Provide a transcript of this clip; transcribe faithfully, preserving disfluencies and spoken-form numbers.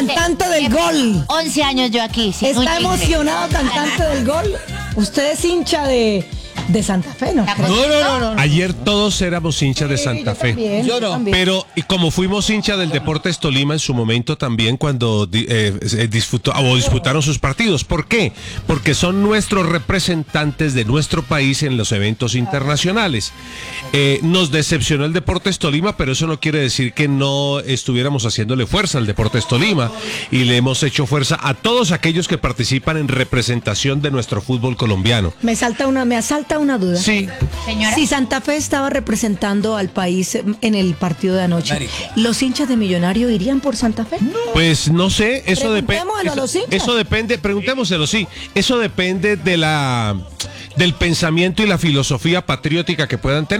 cantante del gol. once años yo aquí. sin un Está chisme. emocionado cantante del gol. Usted es hincha de, de Santa Fe, ¿no? La creo? pro- No, no, no, no. Ayer todos éramos hinchas de Sí, Santa yo Fe. también, Yo no. también. Pero y como fuimos hinchas del Deportes Tolima en su momento también cuando di- eh, eh, disfrutó, o disputaron sus partidos. ¿Por qué? Porque son nuestros representantes de nuestro país en los eventos internacionales. Eh, nos decepcionó el Deportes Tolima, pero eso no quiere decir que no estuviéramos haciéndole fuerza al Deportes Tolima. Y le hemos hecho fuerza a todos aquellos que participan en representación de nuestro fútbol colombiano. Me salta una, me asalta una duda. Sí. Señora. Si Santa Fe estaba representando al país en el partido de anoche, Marica. ¿los hinchas de Millonario irían por Santa Fe? Pues no sé, eso depende. Preguntémoslo a los Eso, hinchas. eso depende, preguntémoselo, sí. Eso depende de la del pensamiento y la filosofía patriótica que puedan tener.